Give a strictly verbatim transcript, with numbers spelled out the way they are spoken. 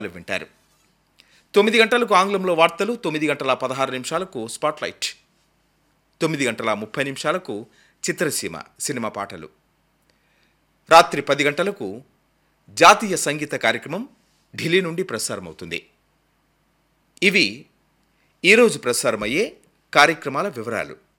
వింటారు. తొమ్మిది గంటలకు ఆంగ్లంలో వార్తలు, తొమ్మిది గంటల పదహారు నిమిషాలకు స్పాట్లైట్, తొమ్మిది గంటల ముప్పై నిమిషాలకు చిత్రసీమ సినిమా పాటలు, రాత్రి పది గంటలకు జాతీయ సంగీత కార్యక్రమం ఢిల్లీ నుండి ప్రసారమవుతుంది. ఇవి ఈరోజు ప్రసారమయ్యే కార్యక్రమాల వివరాలు.